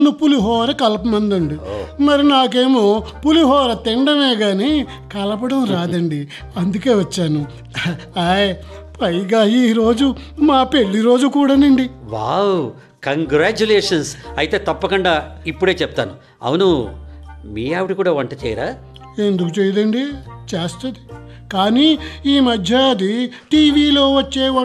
పులిహోర కలపమందండి. మరి నాకేమో పులిహోర తినడమే కానీ కలపడం రాదండి. అందుకే వచ్చాను. పైగా ఈరోజు మా పెళ్లి రోజు కూడానండి. Wow, congratulations. అయితే తప్పకుండా ఇప్పుడే చెప్తాను. అవును, మీ ఆవిడ కూడా వంట చేయరా? ఎందుకు చేయదండి, చేస్తుంది. కానీ ఈ మధ్య అది టీవీలో వచ్చే